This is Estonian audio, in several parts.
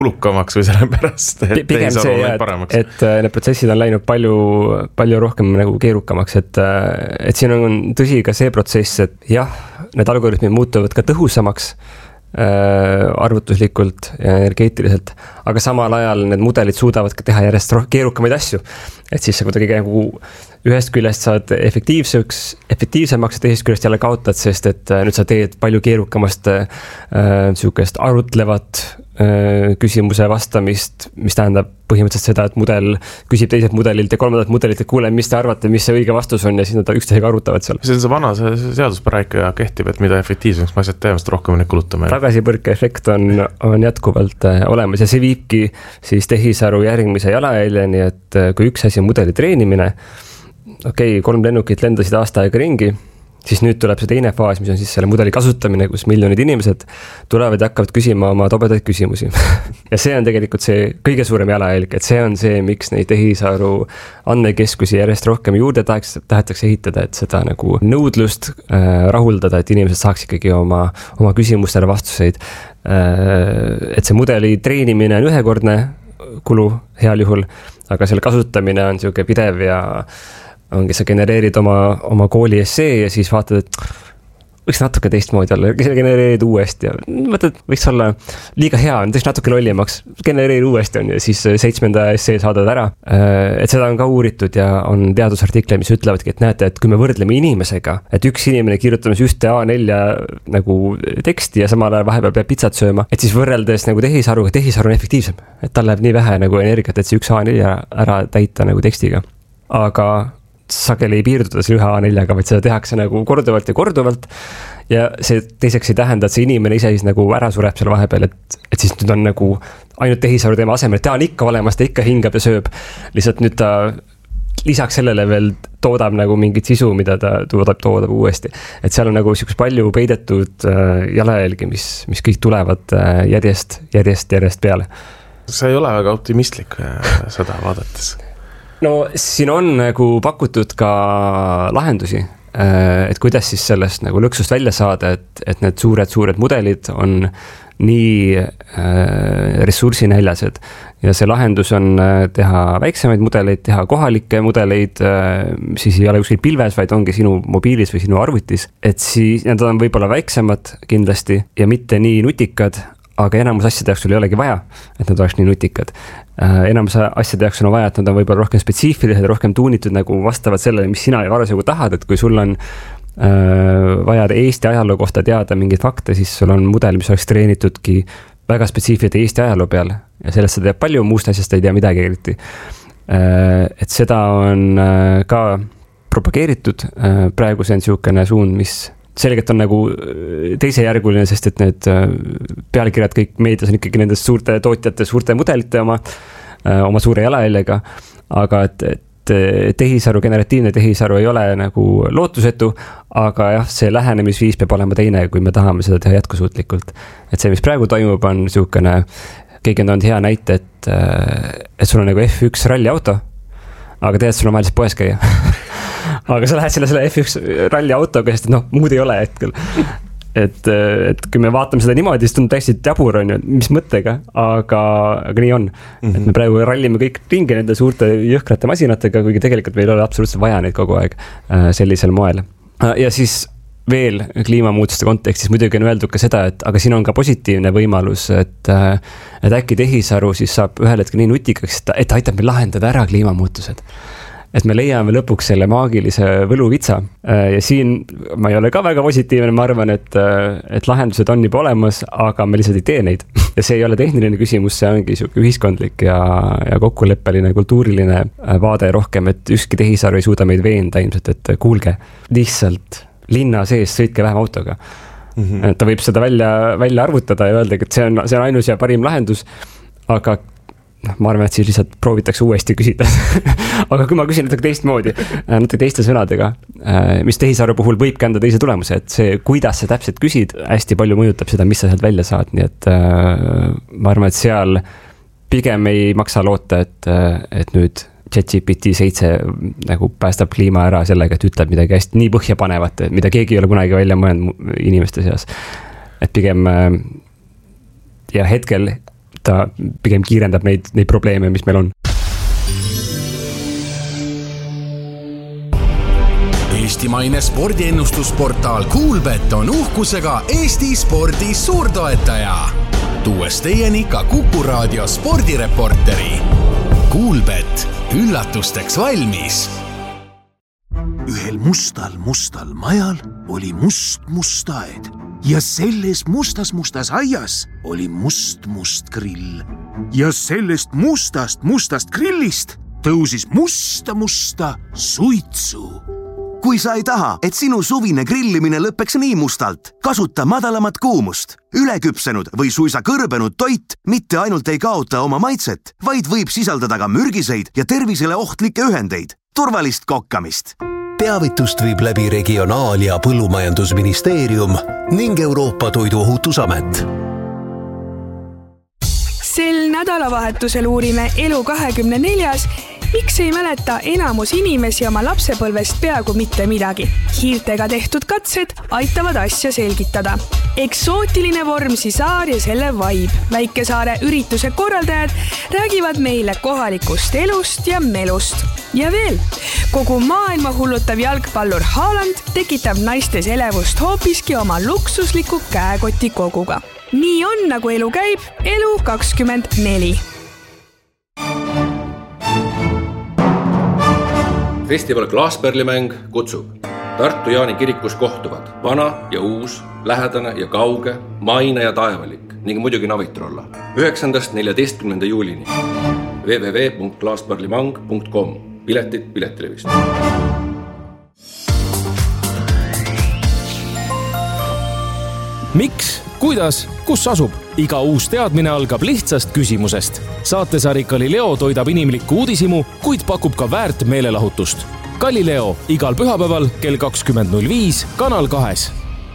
kulukamaks või sellepärast, et pigem see, et need protsessid on läinud palju rohkem nagu keerukamaks, et siin on tõsi ka see protsess, et jah, need algoritmid muutuvad ka tõhusamaks arvutuslikult ja energeetiliselt, aga samal ajal need mudelid suudavad ka teha järjest keerukamaid asju, et siis sa kuidagi nagu ühest küljest saad efektiivsemaks ja teisest küljest jälle kaotad, sest et nüüd sa teed palju keerukamast sihukest arutlevat küsimuse vastamist, mis tähendab põhimõtteliselt seda, et mudel küsib teiselt mudelilt ja kolmandat mudelilt, et kuule, mis te arvate, mis see õige vastus on ja siis nad üksteisega arutavad seal. See on see vana seaduspära ikka kehtib, et mida efektiivsemaks me asjad teeme, seda rohkem neid kulutame. Tagasipõrke efekt on jätkuvalt olemas ja see viibki siis tehisaru järgmise jalajäljeni, et kui üks asi on mudeli treenimine, 3 lennukit lendasid aasta aega ringi, siis nüüd tuleb see teine faas, mis on siis selle mudeli kasutamine, kus miljonid inimesed tulevad ja hakkavad küsima oma tobedaid küsimusi. Ja see on tegelikult see kõige suurem jalajälg, et see on see, miks neid tehisaru andmekeskusi järjest rohkem juurde tahetakse ehitada, et seda nagu nõudlust rahuldada, et inimesed saaks ikkagi oma küsimustele vastuseid. Et see mudeli treenimine on ühekordne kulu heal juhul, aga selle kasutamine on siuke pidev ja ongi sa genereerid oma kooli essee ja siis vaatad, et võiks natuke teistmoodi olla, genereerid uuesti ja mõtled, võiks olla liiga hea, teeks natuke lollimaks, genereerid uuesti on ja siis 7. essee saadad ära. Et seda on ka uuritud ja on teadusartikle, mis ütlevadki, et näete, et kui me võrdleme inimesega, et üks inimene kirjutamas ühte A4 nagu teksti ja samal ajal vahepeal peab pitsat sööma, et siis võrreldes nagu tehisaruga, tehisaru on efektiivsem, et tal läheb nii vähe nagu energiat, et see üks A4 ära täita nagu tekstiga. Aga sageli ei piirduda selle ühe A4-ga, vaid seda tehakse nagu korduvalt ja see teiseks ei tähenda, et see inimene ise siis nagu ära sureb seal vahepeal, et siis nüüd on nagu ainult tehisaru teema asemel, et ta on ikka olemas, ta ikka hingab ja sööb, lihtsalt nüüd ta lisaks sellele veel toodab nagu mingit sisu, mida ta toodab uuesti, et seal on nagu siukest palju peidetud jalajälgi, mis kõik tulevad järjest peale. See ei ole väga optimistlik seda vaadates. No siin on nagu pakutud ka lahendusi, et kuidas siis sellest nagu lõksust välja saada, et need suured mudelid on nii ressursinäljased ja see lahendus on teha väiksemaid mudeleid, teha kohalikke mudeleid, siis ei ole kuskil pilves, vaid ongi sinu mobiilis või sinu arvutis, et siis need on võib-olla väiksemad kindlasti ja mitte nii nutikad, aga enamus asjade jaoks sul ei olegi vaja, et nad oleks nii nutikad. Enamus asjade jaoks on vaja, et nad on võib-olla rohkem spetsiifilised, rohkem tuunitud nagu vastavad sellele, mis sina varasegu tahad, et kui sul on vaja Eesti ajaloo kohta teada mingeid fakte, siis sul on mudel, mis oleks treenitudki väga spetsiifilite Eesti ajaloo peal ja sellest sa tead palju, muust asjast ei tea midagi eriti. Et seda on ka propageeritud, praegu see on siukene suund, mis selgelt on nagu teisejärguline, sest et need pealkirjad kõik meedias on ikkagi nendest suurte tootjate, suurte mudelite oma suure jalajäljega, aga et tehisaru, generatiivne tehisaru ei ole nagu lootusetu, aga jah, see lähenemisviis peab olema teine, kui me tahame seda teha jätkusuutlikult. Et see, mis praegu toimub, on siukene, keegi on toonud hea näite, et sul on nagu F1 ralliauto, aga tegelikult sul on vaja poes käia. Aga sa lähed selle F1 ralli autoga, sest muud ei ole hetkel. Et kui me vaatame seda niimoodi, siis tundub täiesti jabur on ju, mis mõttega, aga nii on. Et me praegu rallime kõik ringi nende suurte jõhkrate masinatega, kuigi tegelikult meil ei ole absoluutselt vaja neid kogu aeg sellisel moel. Ja siis veel kliimamuutuste kontekstis muidugi on öeldud ka seda, et aga siin on ka positiivne võimalus, et äkki tehisaru siis saab ühel hetkel nii nutikaks, et aitab meil lahendada ära kliimamuutused. Et me leiame lõpuks selle maagilise võluvitsa ja siin ma ei ole ka väga positiivne, ma arvan, et lahendused on juba olemas, aga me lihtsalt ei tee neid. Ja see ei ole tehniline küsimus, see ongi ühiskondlik ja kokkuleppeline, kultuuriline vaade rohkem, et ükski tehisaru ei suuda meid veenda ilmselt, et kuulge, lihtsalt linna sees sõitke vähem autoga. Ta võib seda välja arvutada ja öelda, et see on ainus ja parim lahendus, aga ma arvan, et siis lihtsalt proovitakse uuesti küsida. Aga kui ma küsin natuke teistmoodi, natuke teiste sõnadega, mis tehisaru puhul võibki anda teise tulemuse, et see, kuidas sa täpselt küsid, hästi palju mõjutab seda, mis sa sealt välja saad. Nii et ma arvan, et seal pigem ei maksa loota, et nüüd ChatGPT 7 nagu päästab kliima ära sellega, et ütleb midagi hästi nii põhja panevat, mida keegi ei ole kunagi välja mõelnud inimeste seas. Et pigem ja hetkel ta pigem kiirendab neid probleeme, mis meil on. Eestimaine spordiennustusportaal Kuulbet on uhkusega Eesti spordi suurtoetaja. Tuues teieni ka Kuku Raadio spordireporteri. Kuulbet, üllatusteks valmis. Ühel mustal majal oli must aed ja selles mustas aias oli must grill. Ja sellest mustast grillist tõusis musta suitsu. Kui sa ei taha, et sinu suvine grillimine lõpeks nii mustalt, kasuta madalamat kuumust. Üleküpsenud või suisa kõrbenud toit mitte ainult ei kaota oma maitset, vaid võib sisaldada ka mürgiseid ja tervisele ohtlikke ühendeid. Turvalist kokkamist! Teavitust viib läbi Regionaal- ja Põllumajandusministeerium ning Euroopa Toiduohutusamet. Sel nädalavahetusel uurime Elu24, miks ei mäleta enamus inimesi oma lapsepõlvest peaaegu mitte midagi. Hiirtega tehtud katsed aitavad asja selgitada. Eksootiline Vormsi saar ja selle vibe. Väikesaare ürituse korraldajad räägivad meile kohalikust elust ja melust. Ja veel, kogu maailma hullutav jalgpallur Haaland tekitab naistes elevust hoopiski oma luksusliku käekoti koguga. Nii on, nagu elu käib, Elu24. Festival Klaaspärlimäng kutsub. Tartu Jaani kirikus kohtuvad vana ja uus, lähedane ja kauge, maine ja taevalik ning muidugi navitrolla. 9.–14. juulini. www.klaaspärlimang.com. Piletid Piletilevist. Miks? Kuidas? Kus asub? Iga uus teadmine algab lihtsast küsimusest. Saatesari Galileo toidab inimlikku uudishimu, kuid pakub ka väärt meelelahutust. Galileo igal pühapäeval kell 20.05 Kanal 2.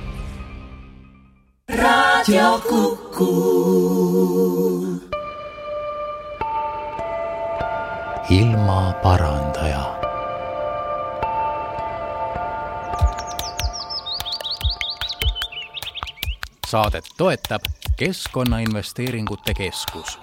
Radio Kuku. Ilma parandaja. Saadet toetab Keskkonnainvesteeringute Keskus.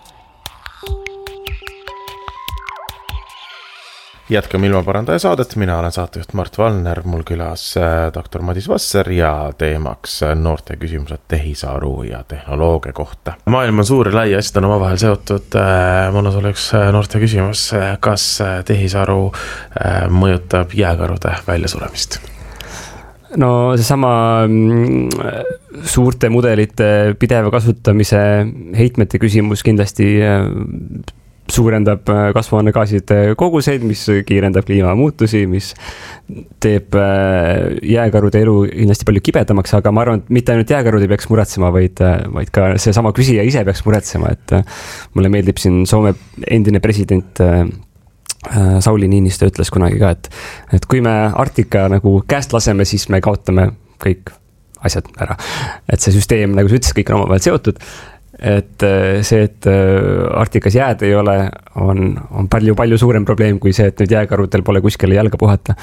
Jätkame Ilmaparandaja saadet, mina olen saatejuht Mart Valner, mul külas doktor Madis Vasser ja teemaks noorte küsimused tehisaru ja tehnoloogia kohta. Maailm on suur ja lai, asjad on omavahel seotud. Mul on sulle üks noorte küsimus, kas tehisaru mõjutab jääkarude väljasuremist? No seesama suurte mudelite pideva kasutamise heitmete küsimus kindlasti suurendab kasvuhoonegaaside koguseid, mis kiirendab kliimamuutusi, mis teeb jääkarude elu kindlasti palju kibedamaks, aga ma arvan, et mitte ainult jääkarud ei peaks muretsema, vaid ka see sama küsija ise peaks muretsema, et mulle meeldib siin Soome endine president Sauli Niinistö ütles kunagi ka, et kui me Arktika nagu käest laseme, siis me kaotame kõik asjad ära. Et see süsteem, nagu sa ütles, kõik on omavahel seotud. Et see, et Arktikas jääd ei ole, on palju suurem probleem kui see, et nüüd jääkarudel pole kuskile jalga puhata.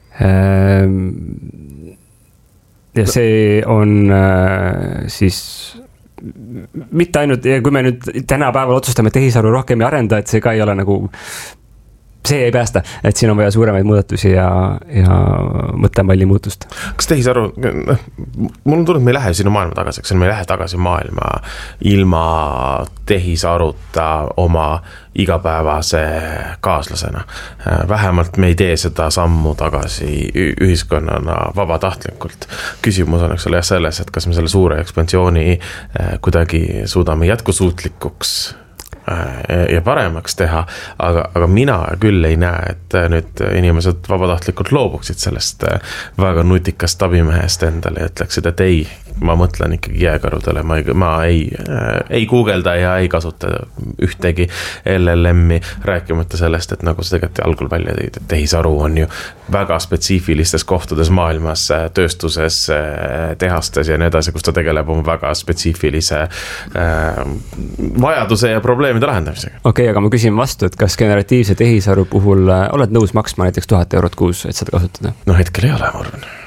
Ja see on siis mitte ainult, ja kui me nüüd tänapäeval otsustame tehisaru rohkem ja arenda, et see ka ei ole nagu see ei päästa, et siin on vaja suuremaid muudatusi ja mõttemalli muutust. Kas tehisaru, mul on tulnud, me ei lähe sinu maailma tagasi, me ei lähe tagasi maailma ilma tehisaruta oma igapäevase kaaslasena. Vähemalt me ei tee seda sammu tagasi ühiskonnana vabatahtlikult. Küsimus on eks ole selles, et kas me selle suure ekspansiooni kuidagi suudame jätkusuutlikuks ja paremaks teha, aga mina küll ei näe, et nüüd inimesed vabatahtlikult loobuksid sellest väga nutikast abimehest endale ja ütleksid, et ei, ma mõtlen ikkagi jääkarudele, ma ei googelda ja ei kasuta ühtegi LLM-i, rääkimata sellest, et nagu sa tegelikult algul välja tõid, et tehisaru on ju väga spetsiifilistes kohtades maailmas, tööstuses, tehastes ja nii edasi, kus ta tegeleb oma väga spetsiifilise vajaduse ja probleemide lahendamisega. Okei, aga ma küsin vastu, et kas generatiivse tehisaru puhul oled nõus maksma näiteks 1000 eurot kuus, et seda kasutada? No hetkel ei ole, ma arvan.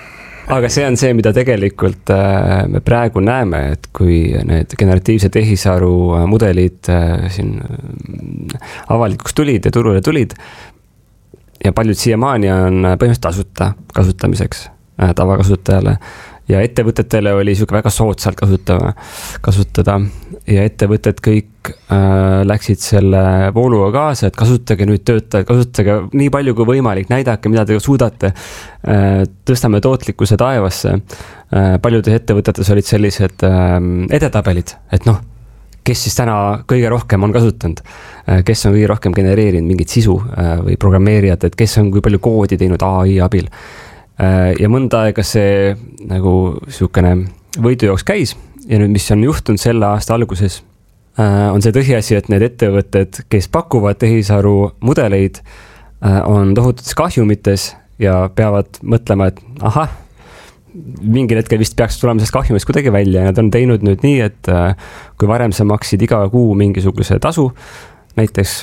aga see on see, mida tegelikult me praegu näeme, et kui need generatiivse tehisaru mudelid siin avalikuks tulid ja turule tulid ja paljud siiamaani on põhimõtteliselt tasuta kasutamiseks tavakasutajale ja ettevõtetele oli siuke väga soodsalt kasutada ja ettevõtted kõik läksid selle vooluga kaasa, et kasutage nüüd töötajad, kasutage nii palju kui võimalik, näidake, mida te suudate, tõstame tootlikkuse taevasse. Paljudes ettevõtetes olid sellised edetabelid, et noh, kes siis täna kõige rohkem on kasutanud, kes on kõige rohkem genereerinud mingit sisu või programmeerijad, et kes on kui palju koodi teinud AI abil. Ja mõnda aega see nagu siukene võidujooks käis ja nüüd, mis on juhtunud selle aasta alguses, on see tõsiasi, et need ettevõtted, kes pakuvad tehisaru mudeleid, on tohututes kahjumites ja peavad mõtlema, et ahah, mingil hetkel vist peaks tulema sellest kahjumist kuidagi välja ja nad on teinud nüüd nii, et kui varem sa maksid iga kuu mingisuguse tasu, näiteks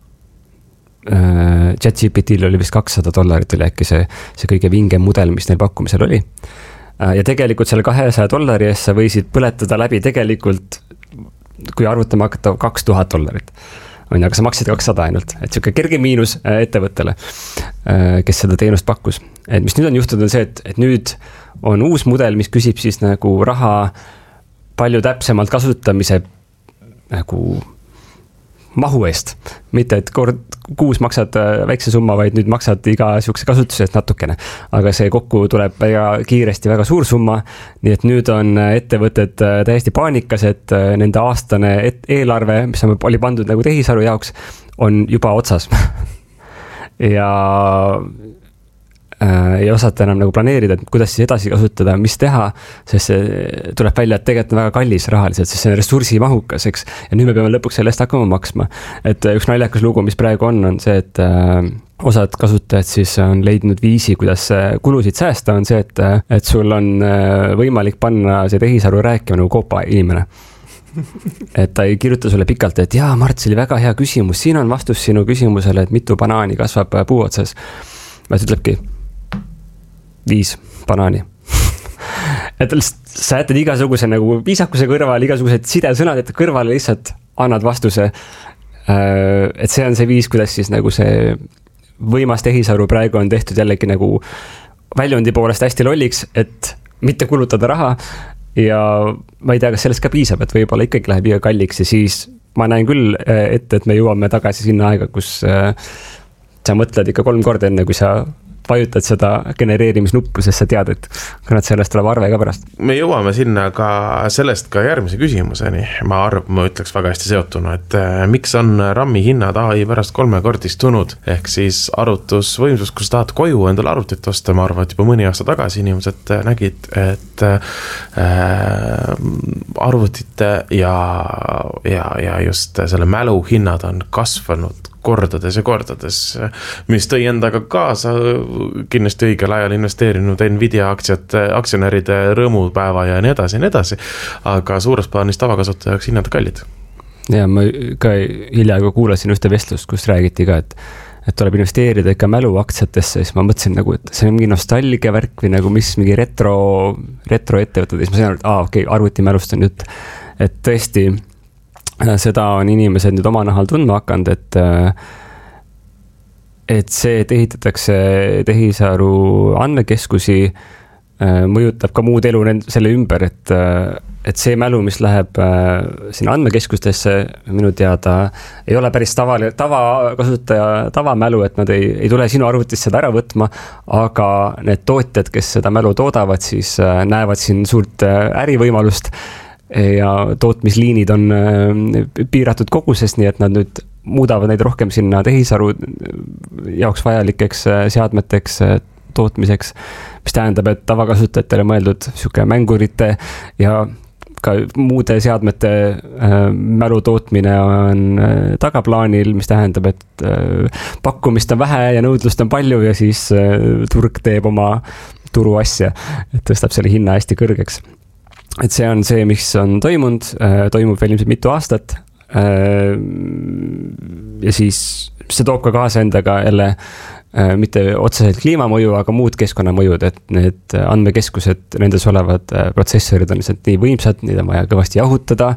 ChatGPT-l oli vist $200 oli äkki see kõige vingem mudel, mis neil pakkumisel oli. Ja tegelikult selle $200 eest sa võisid põletada läbi tegelikult, kui arvutama hakata $2000. Aga sa maksid 200 ainult, et siuke kerge miinus ettevõttele, kes seda teenust pakkus. Et mis nüüd on juhtunud on see, et nüüd on uus mudel, mis küsib siis nagu raha palju täpsemalt kasutamise nagu mahu eest. Mitte, et kord kuus maksad väikse summa, vaid nüüd maksad iga siukse kasutuse eest natukene. Aga see kokku tuleb väga kiiresti väga suur summa, nii et nüüd on ettevõtted täiesti paanikas, et nende aastane eelarve, mis oli pandud nagu tehisaru jaoks, on juba otsas. ja ei osata enam nagu planeerida, et kuidas siis edasi kasutada, mis teha, sest see tuleb välja, et tegelikult on väga kallis rahaliselt, sest see on ressursimahukas, eks, ja nüüd me peame lõpuks sellest hakkama maksma. Et üks naljakas lugu, mis praegu on see, et osad kasutajad siis on leidnud viisi, kuidas kulusid säästa, on see, et sul on võimalik panna see tehisaru rääkima nagu koopa inimene. Et ta ei kirjuta sulle pikalt, et jaa, Mart, see oli väga hea küsimus, siin on vastus sinu küsimusele, et mitu banaani kasvab puu otsas. Vaid ütlebki 5 banaani. Et sa jätad igasuguse nagu viisakuse kõrval, igasugused sidesõnad, et kõrvale lihtsalt annad vastuse. Et see on see viis, kuidas siis nagu see võimas tehisaru praegu on tehtud jällegi nagu väljundi poolest hästi lolliks, et mitte kulutada raha ja ma ei tea, kas sellest ka piisab, et võib-olla ikkagi läheb iga kalliks ja siis ma näen küll ette, et me jõuame tagasi sinna aega, kus sa mõtled ikka 3 korda enne, kui sa vajutad seda genereerimisnuppu, sest sa tead, et kurat sellest tuleb arve ka pärast. Me jõuame sinna ka sellest ka järgmise küsimuseni. Ma ütleks väga hästi seotuna, et miks on RAM-i hinnad AI pärast 3-kordistunud, ehk siis arvutusvõimsus, kui sa tahad koju endale arvutit osta, ma arvan, et juba mõni aasta tagasi inimesed nägid, et arvutite ja just selle mälu hinnad on kasvanud kordades ja kordades, mis tõi endaga kaasa kindlasti õigel ajal investeerinud Nvidia aktsionäride rõõmupäeva ja nii edasi, aga suures plaanis tavakasutajaks hinnad kallid. Ja ma ka hiljaaegu kuulasin ühte vestlust, kus räägiti ka, et tuleb investeerida ikka mäluaktsiatesse, siis ma mõtlesin nagu, et see on mingi nostalgia värk või nagu mis mingi retro ettevõtted, siis ma sain, et arvutimälust on jutt, et tõesti seda on inimesed nüüd oma nahal tundma hakanud, et see, et ehitatakse tehisaru andmekeskusi, mõjutab ka muud elu selle ümber, et see mälu, mis läheb sinna andmekeskustesse, minu teada ei ole päris tavakasutaja tavamälu, et nad ei tule sinu arvutist seda ära võtma, aga need tootjad, kes seda mälu toodavad, siis näevad siin suurt ärivõimalust ja tootmisliinid on piiratud koguses, nii et nad nüüd muudavad neid rohkem sinna tehisaru jaoks vajalikeks seadmeteks tootmiseks, mis tähendab, et tavakasutajatele mõeldud siuke mängurite ja ka muude seadmete mälu tootmine on tagaplaanil, mis tähendab, et pakkumist on vähe ja nõudlust on palju ja siis turg teeb oma turuasja, et tõstab selle hinna hästi kõrgeks. Et see on see, mis on toimub veel ilmselt mitu aastat ja siis see toob ka kaasa endaga jälle mitte otseselt kliimamõju, aga muud keskkonnamõjud, et need andmekeskused, nendes olevad protsessorid on lihtsalt nii võimsad, neid on vaja kõvasti jahutada.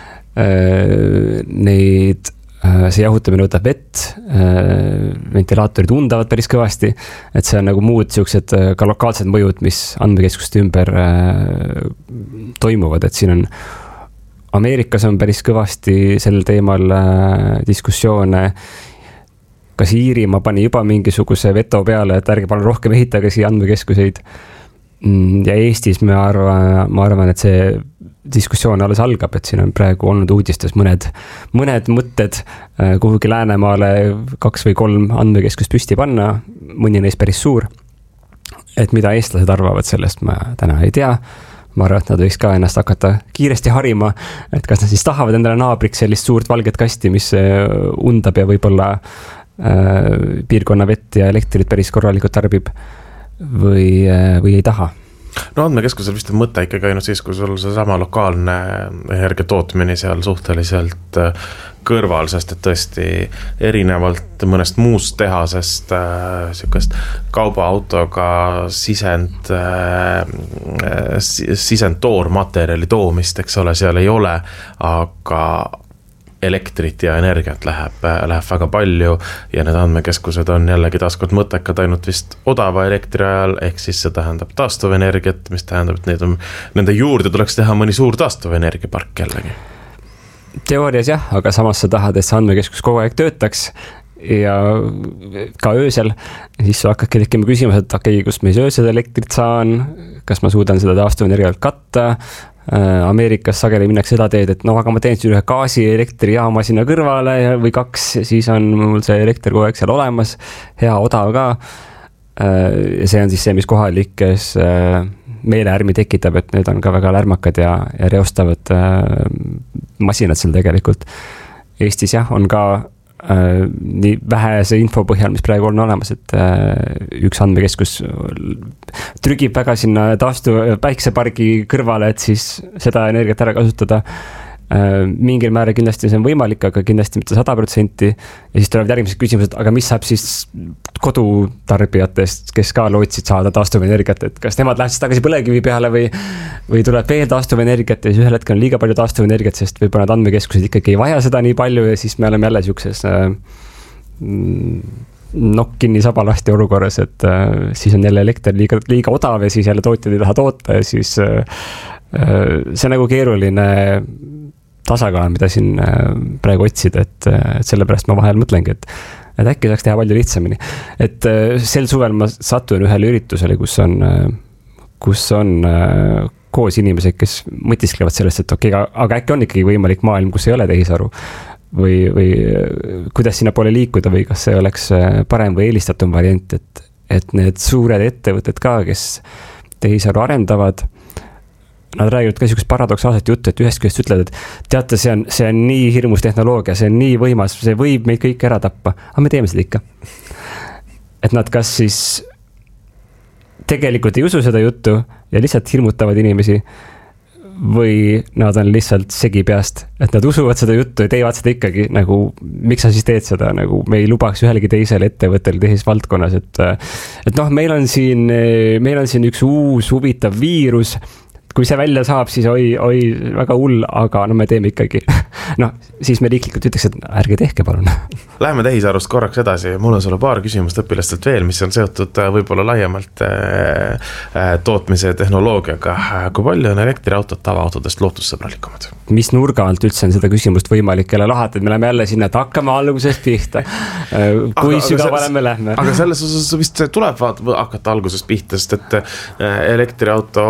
See jahutamine võtab vett, ventilaatorid undavad päris kõvasti, et see on nagu muud siuksed ka lokaalsed mõjud, mis andmekeskuste ümber toimuvad, et siin on Ameerikas on päris kõvasti sel teemal diskussioone. Kas Iirimaa pani juba mingisuguse veto peale, et ärge palun rohkem ehitage siia andmekeskuseid. Ja Eestis ma arvan, et see diskussioon alles algab, et siin on praegu olnud uudistes mõned mõtted kuhugi Läänemaale 2 või 3 andmekeskust püsti panna, mõni neist päris suur. Et mida eestlased arvavad sellest, ma täna ei tea. Ma arvan, et nad võiks ka ennast hakata kiiresti harima, et kas nad siis tahavad endale naabriks sellist suurt valget kasti, mis undab ja võib-olla piirkonna vett ja elektrit päris korralikult tarbib või ei taha. No andmekeskusel vist on mõte ikkagi ainult siis, kui sul see sama lokaalne energia tootmine seal suhteliselt kõrval, sest et tõesti erinevalt mõnest muust tehasest sükest kaubaautoga sisend toormaterjali toomist, eks ole, seal ei ole, aga elektrit ja energiat läheb väga palju ja need andmekeskused on jällegi taaskord mõttekad ainult vist odava elektri ajal, ehk siis see tähendab taastuvenergiat, mis tähendab, et nende juurde tuleks teha mõni suur taastuvenergiapark jällegi. Teoorias jah, aga samas sa tahad, et see andmekeskus kogu aeg töötaks ja ka öösel, siis sa hakkadki tekkima küsimus, et okei, kust ma siis öösel elektrit saan, kas ma suudan seda taastuvenergialt katta. Ameerikas sageli minnakse seda teed, et aga ma teen siin ühe gaasi elektrijaama sinna kõrvale või 2, siis on mul see elekter kogu aeg seal olemas, hea odav ka. See on siis see, mis kohalikes meeleärmi tekitab, et need on ka väga lärmakad ja reostavad masinad seal tegelikult. Eestis jah, on ka nii vähese info põhjal, mis praegu on olemas, et üks andmekeskus trügib väga sinna päiksepargi kõrvale, et siis seda energiat ära kasutada. Mingil määral kindlasti see on võimalik, aga kindlasti mitte 100%. Ja siis tulevad järgmised küsimused, aga mis saab siis kodutarbijatest, kes ka lootsid saada taastuvenergiat, et kas nemad lähevad tagasi põlevkivi peale või tuleb veel taastuvenergiat ja siis ühel hetkel on liiga palju taastuvenergiat, sest võib-olla need andmekeskused ikkagi ei vaja seda nii palju ja siis me oleme jälle siukses nokkinni sabalasti olukorras, et siis on jälle elekter liiga odav ja siis jälle tootjad ei taha toota ja siis see nagu keeruline tasakaal, mida siin praegu otsida, et sellepärast ma vahel mõtlengi, et äkki saaks teha palju lihtsamini. Et sel suvel ma satun ühele üritusele, kus on koos inimesed, kes mõtisklevad sellest, et okei, aga äkki on ikkagi võimalik maailm, kus ei ole tehisaru või kuidas sinna poole liikuda või kas see oleks parem või eelistatum variant, et need suured ettevõtted ka, kes tehisaru arendavad, nad räägivad ka niisugust paradoksaalset juttu, et ühest küljest ütlevad, et teate, see on nii hirmus tehnoloogia, see on nii võimas, see võib meid kõik ära tappa, aga me teeme seda ikka. Et nad kas siis tegelikult ei usu seda juttu ja lihtsalt hirmutavad inimesi või nad on lihtsalt segi peast, et nad usuvad seda juttu ja teevad seda ikkagi, nagu miks sa siis teed seda, nagu me ei lubaks ühelegi teisele ettevõttele teises valdkonnas, et meil on siin üks uus huvitav viirus, kui see välja saab, siis oi, väga hull, aga me teeme ikkagi. Siis me riiklikult ütleks, et ärge tehke, palun. Läheme tehisarust korraks edasi. Mul on sulle paar küsimust õpilastelt veel, mis on seotud võib-olla laiemalt tootmise tehnoloogiaga. Kui palju on elektriautod tavaautodest lootussõbralikumad? Mis nurga alt üldse on seda küsimust võimalik jälle lahata, et me läheme jälle sinna, et hakkame algusest pihta. Kui sügavale me lähme. Aga selles osas vist tuleb hakata algusest pihta, sest et elektriauto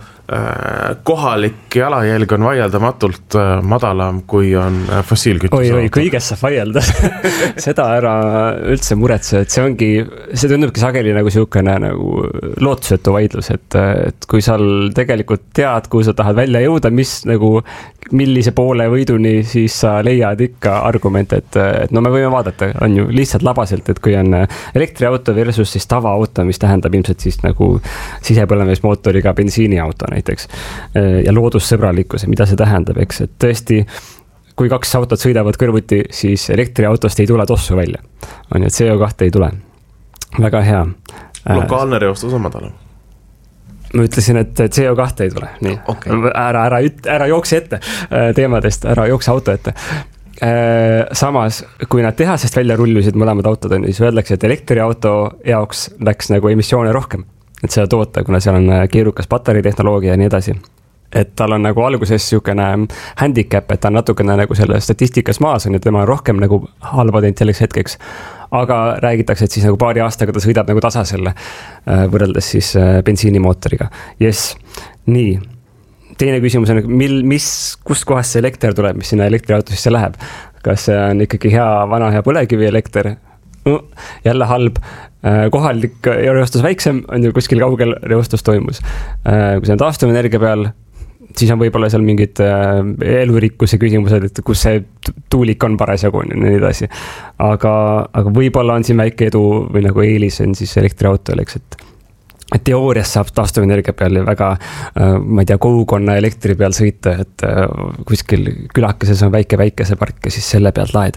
kohalik jalajälg on vaieldamatult madalam, kui on fossiilkütuse. Oi, kõigest saab vaielda. Seda ära üldse muretse, et see tundubki sageli nagu siukene nagu lootusetu vaidlus, et kui sa tegelikult tead, kuhu sa tahad välja jõuda, millise poole võiduni, siis sa leiad ikka argumente, et me võime vaadata, on ju lihtsalt labaselt, et kui on elektriauto versus siis tavaauto, mis tähendab ilmselt siis nagu sisepõlemismootoriga bensiiniauto näiteks ja loodussõbralikkuse, mida see tähendab, eks, et tõesti, kui 2 autot sõidavad kõrvuti, siis elektriautost ei tule tossu välja. On ju, et CO2 ei tule. väga hea. Lokaalne reostus on madalam. Ma ütlesin, et CO2 ei tule. Nii. Okay. Ära jookse ette teemadest, ära jookse auto ette. Samas, kui nad tehasest välja rullusid mõlemad autod, siis öeldakse, et elektriauto jaoks läks nagu emissioone rohkem, et seda toota, kuna seal on keerukas patareitehnoloogia ja nii edasi. Et tal on nagu alguses siukene handicap, et ta on natukene nagu selle statistikas maas on ja tema on rohkem nagu halvatent selleks hetkeks. Aga räägitakse, et siis nagu paari aastaga ta sõidab nagu tasaselle võrreldes siis bensiinimootoriga. Yes, nii. Teine küsimus on, kust kohast see elekter tuleb, mis sinna elektriautosisse läheb? Kas see on ikkagi vana hea põlekivi elekter? Jälle halb. Kohalik reostus väiksem on ju kuskil kaugel reostus toimus. Kui see on taastuvenergia peal, siis on võib-olla seal mingid elurikkuse küsimused, et kus see tuulik on parasjagu ja nii edasi. Aga võib-olla on siin väike edu või nagu eelis on siis elektriauto, et teoorias saab taastuvenergia peal väga, ma ei tea, kogukonna elektri peal sõita, et kuskil külakeses on väike park ja siis selle pealt laed.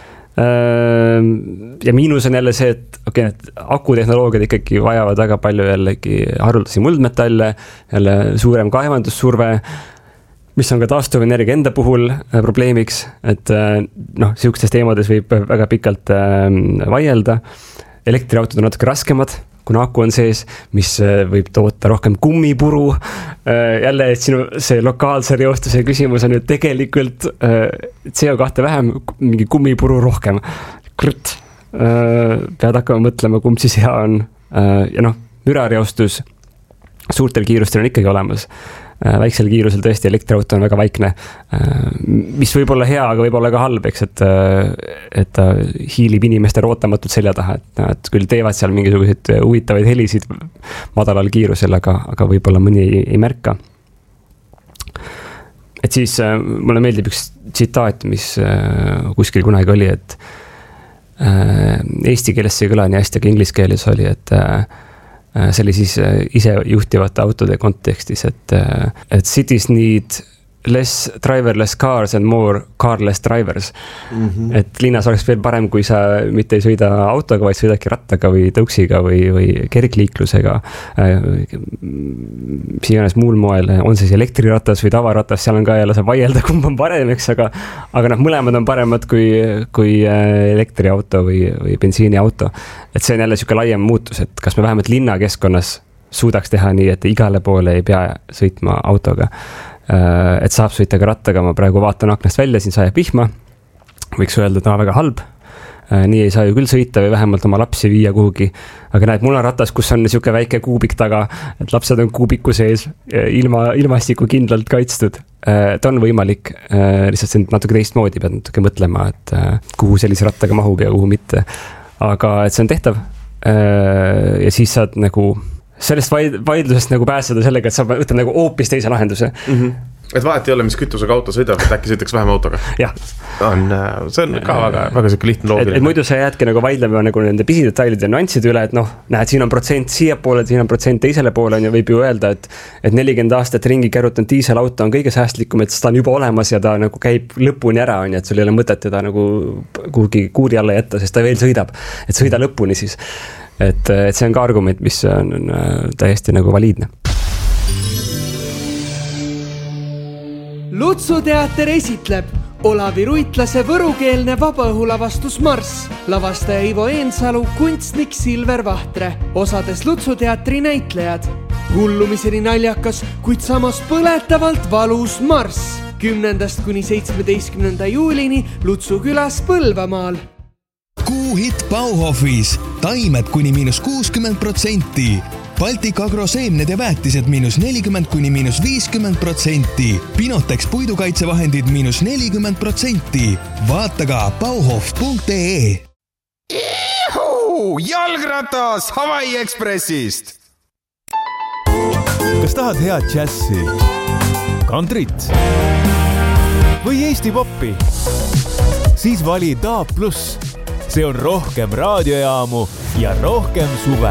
Ja miinus on jälle see, et need akutehnoloogiad ikkagi vajavad väga palju jällegi haruldasi muldmetalle, jälle suurem kaevandussurve, mis on ka taastuvenergia enda puhul probleemiks, et siukstes teemades võib väga pikalt vaielda. Elektriautod on natuke raskemad, kuna aku on sees, mis võib toota rohkem kummipuru. Jälle, et sinu see lokaalse reostuse küsimus on ju tegelikult CO2 vähem, mingi kummipuru rohkem. Krüt. Pead hakkama mõtlema, kumb siis hea on. Ja mürareostus suurtel kiirustel on ikkagi olemas. Väiksel kiirusel tõesti elektriauto on väga vaikne, mis võib olla hea, aga võib olla ka halb, eks, et ta hiilib inimeste ootamatult selja taha, et nad küll teevad seal mingisuguseid huvitavaid helisid madalal kiirusel, aga võib-olla mõni ei märka. Et siis mulle meeldib üks tsitaat, mis kuskil kunagi oli, et eesti keeles see kõla nii hästi, aga inglise keeles oli, et see oli siis ise juhtivate autode kontekstis, et cities need less driverless cars and more carless drivers. Et linnas oleks veel parem, kui sa mitte ei sõida autoga, vaid sõidaki rattaga või tõuksiga või kergliiklusega. Siiganes muul moel, on siis elektriratas või tavaratas, seal on ka jälle saab vaielda, kumb on parem, eks, aga mõlemad on paremad kui elektriauto või bensiiniauto. Et see on jälle siuke laiem muutus, et kas me vähemalt linnakeskkonnas suudaks teha nii, et igale poole ei pea sõitma autoga. Et saab sõita ka rattaga, ma praegu vaatan aknast välja, siin sajab vihma, võiks öelda, et väga halb, nii ei saa ju küll sõita või vähemalt oma lapsi viia kuhugi, aga näed, mul on ratas, kus on siuke väike kuubik taga, et lapsed on kuubiku sees ilmastiku kindlalt kaitstud, et on võimalik, lihtsalt see natuke teistmoodi, pead natuke mõtlema, et kuhu sellise rattaga mahub ja kuhu mitte, aga et see on tehtav ja siis saad nagu sellest vaidlusest nagu pääseda sellega, et sa võtad nagu hoopis teise lahenduse. Et vahet ei ole, mis kütusega auto sõidab, et äkki sõidaks vähem autoga. Jah. See on ka väga siuke lihtne loogiline. Et muidu sa jäädki nagu vaidlema nagu nende pisidetailide ja nüansside üle, et näed, siin on protsent siia poole, siin on protsent teisele poole ja võib ju öelda, et 40 aastat ringi kärutanud diiselauto on kõige säästlikum, et ta on juba olemas ja ta nagu käib lõpuni ära, et sul ei ole mõtet teda nagu kuhugi kuuri alla jätta, sest ta veel sõidab, et sõida lõpuni siis. Et see on ka argument, mis on täiesti nagu valiidne. Lutsuteater esitleb Olavi Ruitlase võrukeelne vabaõhulavastus Marss, lavastaja Ivo Eensalu, kunstnik Silver Vahtre, osades Lutsuteatri näitlejad. Hullumiseni naljakas, kuid samas põletavalt valus Marss 10. kuni 17. juulini Lutsu külas Põlvamaal. Kuuhitt Bauhofis, taimed kuni -60%, Baltic Agro seemned ja väetised -40 kuni -50%, Pinotex puidukaitsevahendid -40%. Vaata ka bauhof.ee. Jalgratas Hawaii Expressist! Kas tahad head džässi, kantrit või Eesti poppi? Siis vali DAB+. See on rohkem raadiojaamu ja rohkem suve.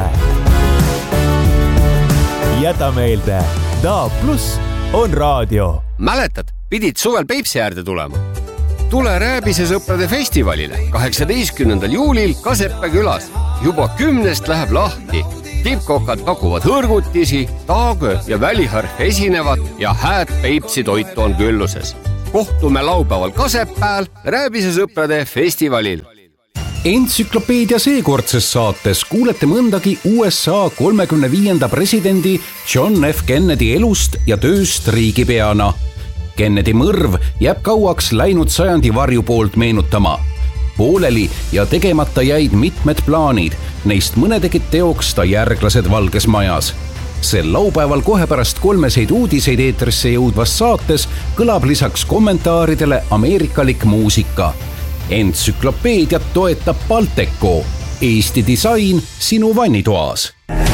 Jäta meelde, DAB+ on raadio. Mäletad, pidid suvel Peipsi äärde tulema? Tule Rääbisesõprade festivalile 18. juulil Kasepää külas. Juba 10 läheb lahti. Tippkokad pakuvad hõrgutisi, taagö ja väliharf esinevad ja hääd Peipsi toitu on külluses. Kohtume laupäeval Kasepääl Rääbisesõprade festivalil. Entsüklopeedia seekordses saates kuulete mõndagi USA 35. presidendi John F. Kennedy elust ja tööst riigipeana. Kennedy mõrv jääb kauaks läinud sajandi varju poolt meenutama. Pooleli ja tegemata jäid mitmed plaanid, neist mõne tegid teoks ta järglased Valges Majas. Sel laupäeval kohe pärast 3 uudiseid eetrisse jõudvas saates kõlab lisaks kommentaaridele ameerikalik muusika. Entsüklopeediat toetab Balteco, Eesti disain sinu vannitoas.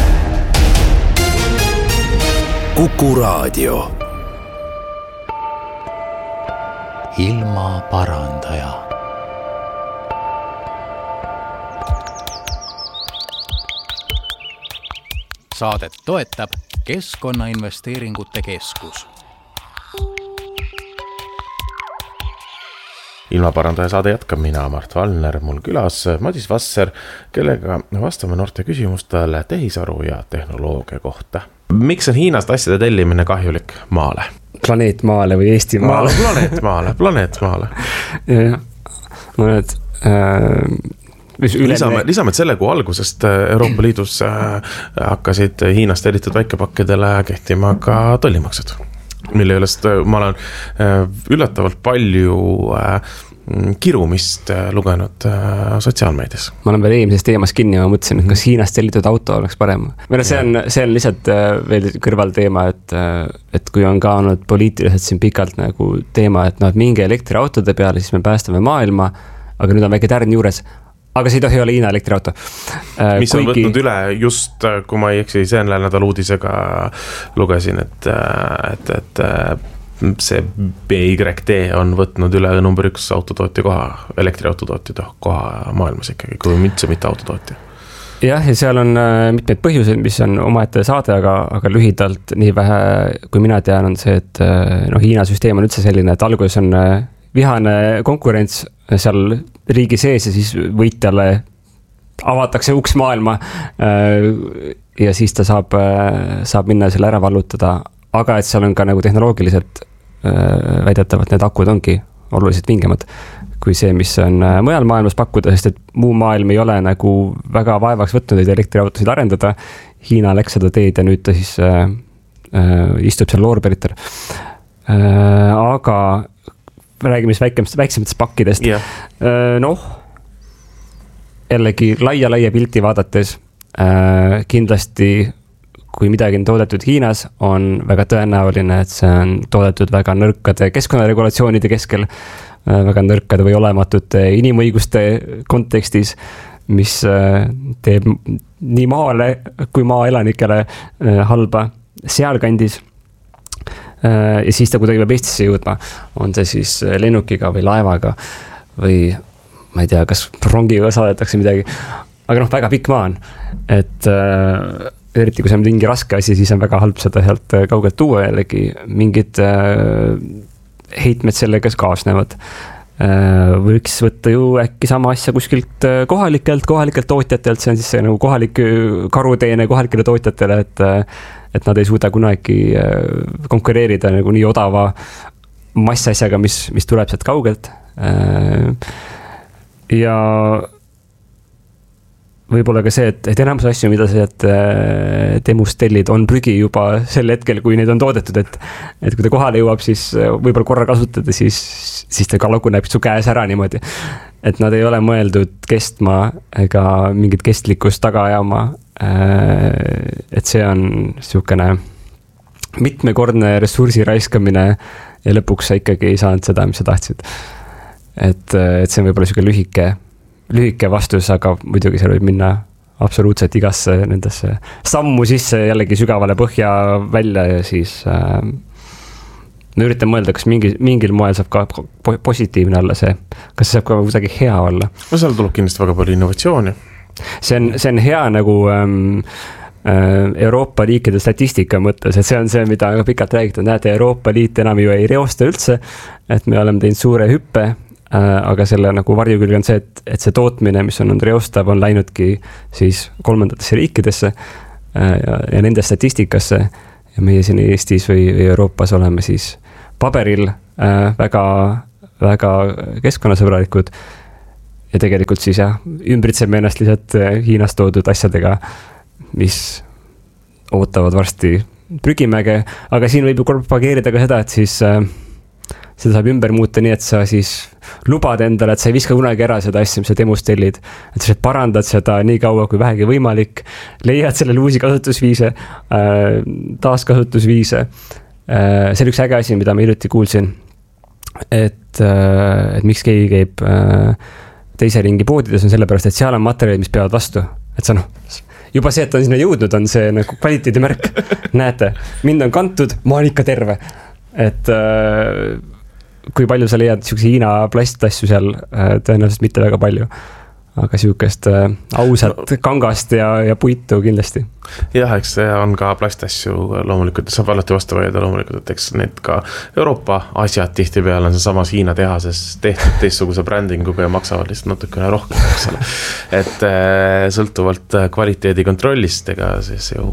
Kuku Raadio. Ilma parandaja. Saadet toetab Keskkonnainvesteeringute Keskus. Ilmaparandaja saade jätkab mina, Mart Valner, mul külas Madis Vasser, kellega vastame noorte küsimustele tehisaru ja tehnoloogia kohta. Miks on Hiinast asjade tellimine kahjulik maale? Planeet maale või Eesti maale? Planeet maale. No need... Lisame, et selle kuu algusest Euroopa Liidus hakkasid Hiinast tellitud väikepakkidele kehtima ka tollimaksud, mille ülest ma olen üllatavalt palju kirumist lugenud sotsiaalmeedias. Ma olen veel eelmises teemas kinni, ma mõtlesin, et kas Hiinast tellitud auto oleks parem. See on lihtsalt veel kõrvalteema, et kui on ka olnud poliitiliselt siin pikalt nagu teema, et mingi elektriautode peale, siis me päästame maailma, aga nüüd on väike tärn juures. Aga see ei tohi olla Hiina elektriauto. Mis on võtnud üle just, kui ma ei eksi, selle nädal uudisega lugesin, et see BYD on võtnud üle number 1 autotootja koha, elektriautotootja koha maailmas ikkagi, kui üldse mitte autotootja. Jah, ja seal on mitmeid põhjuseid, mis on omaette saade, aga lühidalt nii vähe, kui mina tean, on see, et Hiina süsteem on üldse selline, et alguses on vihane konkurents seal riigi sees ja siis võitjale avatakse uks maailma ja siis ta saab minna selle ära vallutada, aga et seal on ka nagu tehnoloogiliselt väidetavalt need akud ongi oluliselt vingemad kui see, mis on mujal maailmas pakkuda, sest et muu maailm ei ole nagu väga vaevaks võtnud neid elektriautosid arendada. Hiina läks seda teed ja nüüd ta siis istub seal loorberitel. Aga räägime siis väiksematest pakkidest. Jällegi laia pilti vaadates kindlasti, kui midagi on toodetud Hiinas, on väga tõenäoline, et see on toodetud väga nõrkade keskkonnaregulatsioonide keskel, väga nõrkade või olematute inimõiguste kontekstis, mis teeb nii maale kui maaelanikele halba sealkandis. Ja siis ta kuidagi peab Eestisse jõudma, on see siis lennukiga või laevaga või ma ei tea, kas rongiga saadetakse midagi, aga väga pikk maa on, et eriti kui see on mingi raske asi, siis on väga halb seda sealt kaugelt tuua jällegi mingid heitmed sellega kaasnevad. Võiks võtta ju äkki sama asja kuskilt kohalikelt tootjatelt, see on siis see nagu kohalik karuteene kohalikele tootjatele, et nad ei suuda kunagi konkureerida nagu nii odava massasjaga, mis tuleb sealt kaugelt. Ja võib-olla ka see, et enamus asju, mida sealt temust tellid, on prügi juba sel hetkel, kui neid on toodetud, et kui ta kohale jõuab, siis võib-olla korra kasutada, siis ta laguneb su käes ära niimoodi. Et nad ei ole mõeldud kestma ega mingit kestlikkust taga ajama. Et see on niisugune mitmekordne ressursi raiskamine ja lõpuks sa ikkagi ei saanud seda, mis sa tahtsid. Et see on võib-olla niisugune lühike vastus, aga muidugi seal võib minna absoluutselt igasse nendesse sammu sisse jällegi sügavale põhja välja ja siis ma üritan mõelda, kas mingil moel saab ka positiivne olla see, kas see saab ka kuidagi hea olla. No seal tuleb kindlasti väga palju innovatsiooni. See on hea nagu Euroopa riikide statistika mõttes, et see on see, mida pikalt räägitud, näete, Euroopa Liit enam ju ei reosta üldse, et me oleme teinud suure hüppe aga selle nagu varjukülg on see, et see tootmine, mis on reostav, on läinudki siis kolmandatesse riikidesse ja nende statistikasse ja meie siin Eestis või Euroopas oleme siis paberil väga, väga keskkonnasõbralikud ja tegelikult siis ümbritseme ennast lihtsalt Hiinast toodud asjadega, mis ootavad varsti prügimäge, aga siin võib ju propageerida ka seda, et siis seda saab ümber muuta nii, et sa siis lubad endale, et sa ei viska kunagi ära seda asja, mis sa demos tellid, et sa parandad seda nii kaua kui vähegi võimalik, leiad sellele uusi kasutusviise, taaskasutusviise. See oli üks äge asi, mida ma hiljuti kuulsin, et miks keegi käib teise ringi poodides on sellepärast, et seal on materjalid, mis peavad vastu, et sa juba see, et on sinna jõudnud, on see nagu kvaliteedimärk. Näete, mind on kantud, ma olen ikka terve. Et kui palju sa leiad niisuguse Hiina plastasju seal, tõenäoliselt mitte väga palju. Aga niisugust ausat kangast ja puitu kindlasti. Jah, eks see on ka plastasju loomulikult, saab alati vastu vaielda loomulikult, et eks need ka Euroopa asjad tihti peale on see samas Hiina tehases tehtud teistsuguse brändinguga ja maksavad lihtsalt natukene rohkem, eks ole. Et sõltuvalt kvaliteedi kontrollist, ega siis ju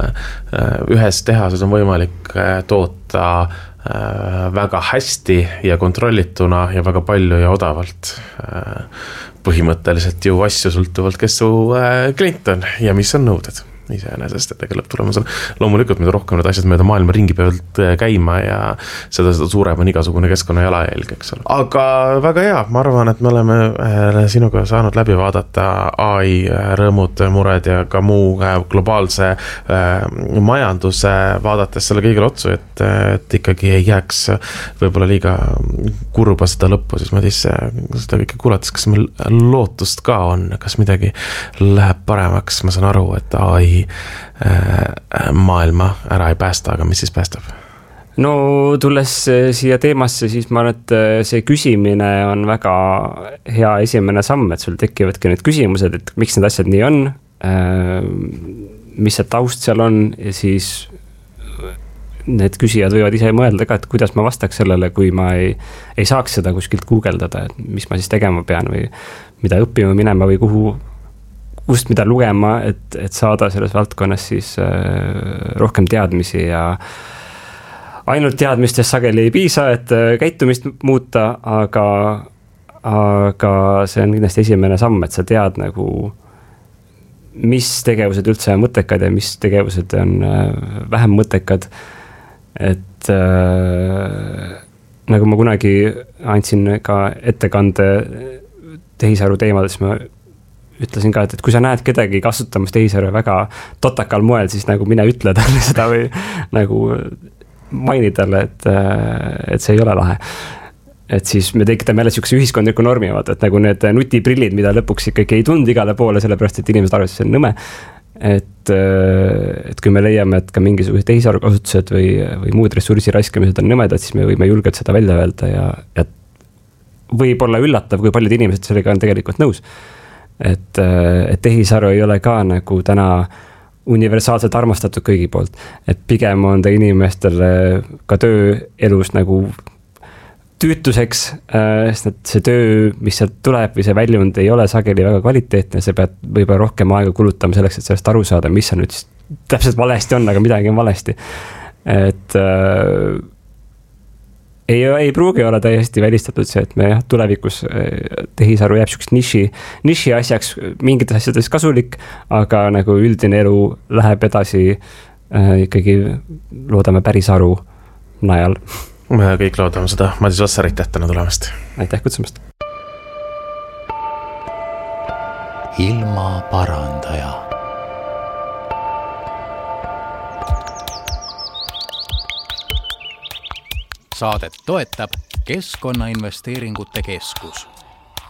ühes tehases on võimalik toota väga hästi ja kontrollituna ja väga palju ja odavalt. Põhimõtteliselt ju asju sõltuvalt, kes su klient on ja mis on nõuded iseenesest, et ega lõpptulemus on loomulikult, mida rohkem need asjad mööda maailma ringi peavad käima ja seda suurem on igasugune keskkonna jalajälg, eks ole. Aga väga hea, ma arvan, et me oleme sinuga saanud läbi vaadata AI rõõmud, mured ja ka muu globaalse majanduse vaadates selle kõigile otsu, et ikkagi ei jääks võib-olla liiga kurba seda lõppu, siis ma seda kõike kuulates, kas meil lootust ka on, kas midagi läheb paremaks, ma saan aru, et AI maailma ära ei päästa, aga mis siis päästab? No tulles siia teemasse, siis ma arvan, et see küsimine on väga hea esimene samm, et sul tekivadki need küsimused, et miks need asjad nii on, mis see taust seal on ja siis need küsijad võivad ise mõelda ka, et kuidas ma vastaks sellele, kui ma ei saaks seda kuskilt guugeldada, et mis ma siis tegema pean või mida õppima minema või kust mida lugema, et saada selles valdkonnas siis rohkem teadmisi ja ainult teadmistest sageli ei piisa, et käitumist muuta, aga see on kindlasti esimene samm, et sa tead nagu, mis tegevused üldse on mõttekad ja mis tegevused on vähem mõttekad. Et nagu ma kunagi andsin ka ettekande tehisaru teemadest, ma ütlesin ka, et kui sa näed kedagi kasutamas tehisaru väga totakal moel, siis nagu mine ütle talle seda või nagu maini talle, et see ei ole lahe. Et siis me tekitame jälle niisuguse ühiskondliku normi, et nagu need nutiprillid, mida lõpuks ikkagi ei tundu igale poole, sellepärast, et inimesed arvasid, see on nõme. Et kui me leiame, et ka mingisugused tehisaru kasutused või muud ressursi raiskamised on nõmedad, siis me võime julgelt seda välja öelda ja võib-olla üllatav, kui paljud inimesed sellega on tegelikult nõus. Et tehisaru ei ole ka nagu täna universaalselt armastatud kõigi poolt, et pigem on ta inimestele ka tööelus nagu tüütuseks, sest see töö, mis sealt tuleb või see väljund ei ole sageli väga kvaliteetne, see peab võib-olla rohkem aega kulutama selleks, et sellest aru saada, mis on nüüd täpselt valesti on, aga midagi on valesti. Et ei pruugi olla täiesti välistatud see, et me tulevikus tehisaru jääb niisugust niši asjaks, mingites asjades kasulik, aga nagu üldine elu läheb edasi ikkagi loodame päris aru najal. Me kõik loodame seda. Madis Vassar, aitäh täna tulemast. Aitäh kutsumast. Ilma parandaja. Saadet toetab Keskkonnainvesteeringute Keskus.